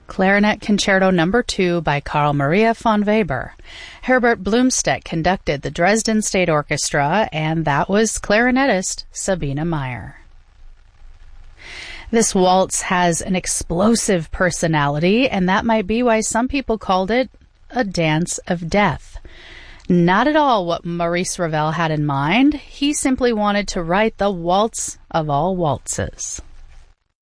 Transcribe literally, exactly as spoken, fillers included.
Clarinet Concerto Number two by Carl Maria von Weber. Herbert Blumstedt conducted the Dresden State Orchestra, and that was clarinetist Sabine Meyer. This waltz has an explosive personality, and that might be why some people called it a dance of death. Not at all what Maurice Ravel had in mind. He simply wanted to write the waltz of all waltzes.